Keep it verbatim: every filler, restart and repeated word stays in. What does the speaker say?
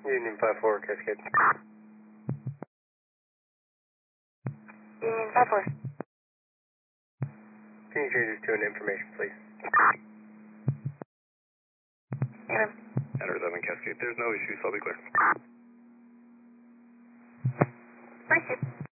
Union five four, Cascade. Union five four. Can you change this to an information, please? Aaron. Enter seven Cascade. There's no issues. I'll be clear. Appreciate it.